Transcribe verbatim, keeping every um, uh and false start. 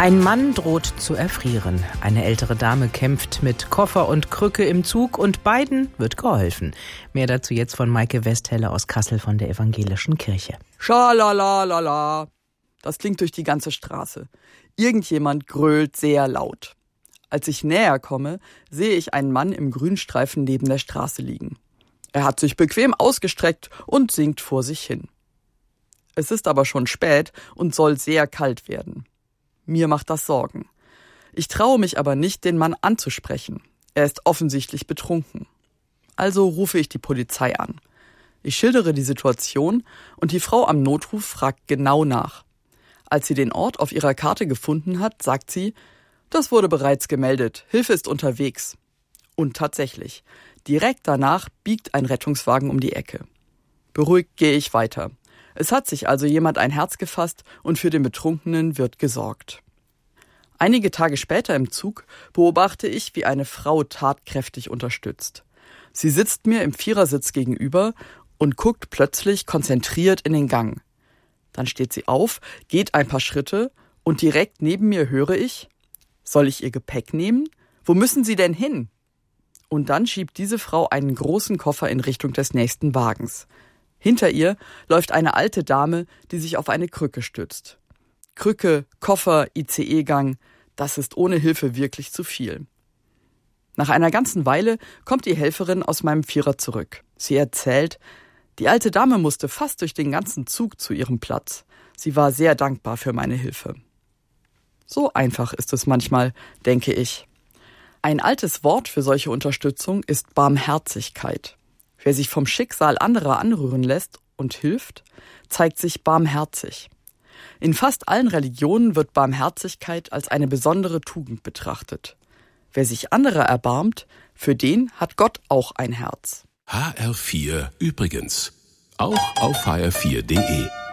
Ein Mann droht zu erfrieren. Eine ältere Dame kämpft mit Koffer und Krücke im Zug und beiden wird geholfen. Mehr dazu jetzt von Maike Westhelle aus Kassel von der Evangelischen Kirche. Schalalalala. Das klingt durch die ganze Straße. Irgendjemand grölt sehr laut. Als ich näher komme, sehe ich einen Mann im Grünstreifen neben der Straße liegen. Er hat sich bequem ausgestreckt und singt vor sich hin. Es ist aber schon spät und soll sehr kalt werden. Mir macht das Sorgen. Ich traue mich aber nicht, den Mann anzusprechen. Er ist offensichtlich betrunken. Also rufe ich die Polizei an. Ich schildere die Situation und die Frau am Notruf fragt genau nach. Als sie den Ort auf ihrer Karte gefunden hat, sagt sie, das wurde bereits gemeldet, Hilfe ist unterwegs. Und tatsächlich, direkt danach biegt ein Rettungswagen um die Ecke. Beruhigt gehe ich weiter. Es hat sich also jemand ein Herz gefasst und für den Betrunkenen wird gesorgt. Einige Tage später im Zug beobachte ich, wie eine Frau tatkräftig unterstützt. Sie sitzt mir im Vierersitz gegenüber und guckt plötzlich konzentriert in den Gang. Dann steht sie auf, geht ein paar Schritte und direkt neben mir höre ich, soll ich ihr Gepäck nehmen? Wo müssen Sie denn hin? Und dann schiebt diese Frau einen großen Koffer in Richtung des nächsten Wagens. Hinter ihr läuft eine alte Dame, die sich auf eine Krücke stützt. Krücke, Koffer, I C E-Gang, das ist ohne Hilfe wirklich zu viel. Nach einer ganzen Weile kommt die Helferin aus meinem Vierer zurück. Sie erzählt, die alte Dame musste fast durch den ganzen Zug zu ihrem Platz. Sie war sehr dankbar für meine Hilfe. So einfach ist es manchmal, denke ich. Ein altes Wort für solche Unterstützung ist Barmherzigkeit. Wer sich vom Schicksal anderer anrühren lässt und hilft, zeigt sich barmherzig. In fast allen Religionen wird Barmherzigkeit als eine besondere Tugend betrachtet. Wer sich anderer erbarmt, für den hat Gott auch ein Herz. H R vier übrigens. Auch auf h r vier punkt d e.